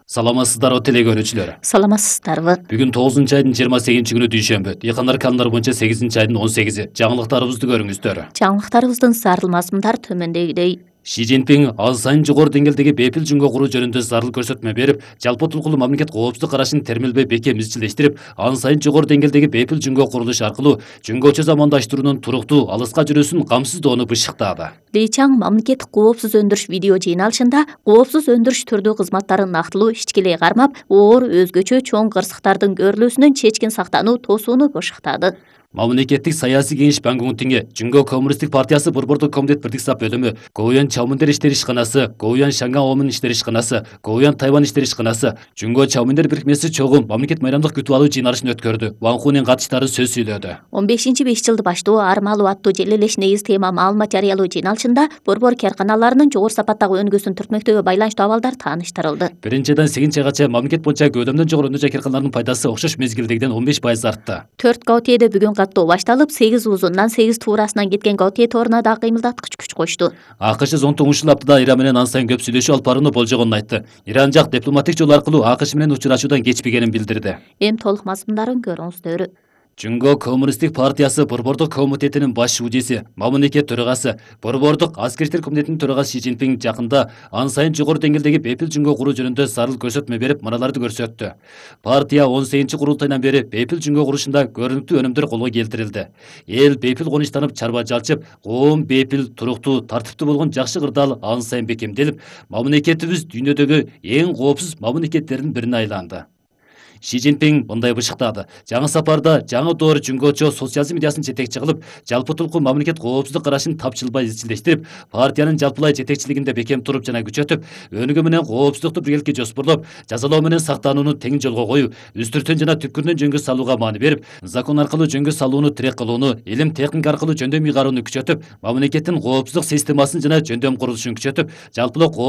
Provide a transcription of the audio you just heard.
Саламатсыздарбы телекөрүүчүлөр. Саламатсыздарбы. Бүгүн 9 айдын 28 күнү дүйшөмбү. Дыйкандар каналдар боюнча 8 айдын 18. Жаңылыктарыбызды көрүңүздөр. Жаңылыктарыбыздын зарыл мазмундары төмөндөгүдөй. Ши Цзиньпин аз сайын жогору деңгээлдеги бепил жөнгө куруу жөнүндө зарыл көрсөтмө берип, жалпы тулкулуу мамлекет коопсуздук карашын термелбей бекем изчилештирип, ан сайын жогору деңгээлдеги бепил жөнгө курулуш аркылуу жөнгөчө замандаштыруунун туруктуу, алыска жүрүүсүн камсыздоону бышыктады. Ли Чаң мамлекеттик коопсуз өндүрүш видео жыйналышында коопсуз өндүрүш түрдүү кызматтарын нактылуу ичкилей кармап, оор өзгөчө чоң кырсыктардын көрүлүүсүнөн чечкин сактануу тосууну бышыктады. Мамлекеттик саясий кеңеш Пан Гы Унтиңе, Жүнгө Коммунисттик партиясы Борбордук комитет бирдик сап бөлүмү, Гоуян Чаоминдер иштер ишканасы, Гоуян Шанган Омун иштер ишканасы, Гоуян Тайвань иштер ишканасы, Жүнгө Чаоминдер бирикмеси чогум мамлекет майрамдык күтүп алуу жыйналышын өткөрдү. Ван Хунин катышкычтары сөз сүйлөдү. 15-5 жылды баштоо армалуу аттуу желелеш негиз тема маалымат жарыялоо жыйналышында борбор карканаларынын жогору сапаттагы өнүгүүсүн түртмөктөгө байланыштуу абалдар тааныштырылды. 1-8 айгача мамлекет боюнча көөдөмдөн жогору өнүгүү карканаларынын пайдасы окшош мезгилдегиден 15% артты. 4 Гаутиеде бүгүн каттоо башталып, 8 узундан 8 туурасынан кеткен Гаутие тооруна да кыймылдаткыч күч кошту. АКШ зонтуң ушул аптада Иран менен ан сайын көп сүйлөшүү алып барууну болжогонун айтты. Иран жак дипломатик жол аркылуу АКШ менен учурашуудан кечпегенин билдирди. Эми толук мазмундарын көрүңүздөр. Жүнгө Коммунисттик партиясы Борбордук комитетинин баш шуудиси, мамлекет төрагасы, Борбордук аскер иштер комитетинин төрагасы Ши Цзиньпин жакында ан сайын жогору деңгээлдеги бепил жөнгө куруу жөнүндө зарыл көрсөтмө берип, мыналарды көрсөттү. Партия 18 курултайынан бери бепил жөнгө курушунда көрүнүктүү өнүмдөр колго келтирилди. Эл бепил конуштанып, чарба жалчып, коом бепил, туруктуу, тартиптүү болгон жакшы кырдаал ан сайын бекемделип, мамлекетибиз дүйнөдөгү эң коопсуз мамлекеттердин бирине айланды. Ши Цзиньпин мындай бышыктады. Жаңы сапарда жаңы доор жүнгөчө социализм идеясын жетекчи кылып, жалпы тулкуу мамлекет коопсуздук карашын тапчылбай изчилештирип, партиянын жалпылай жетекчилигинде бекем туруп жана күчөтүп, өнүгүү менен коопсуздукту биргеликке жоспорлоп, жазалоо менен сактанууну тең жолго коюп, үстүртөн жана түпкүрүнөн жөнгө салууга маани берип, закон аркылуу жөнгө салууну тирек кылууну, илим техника аркылуу жөндөм ыйгарууну күчөтүп, мамлекеттин коопсуздук системасын жана жөндөм курулушун күчөтүп, жалпылоо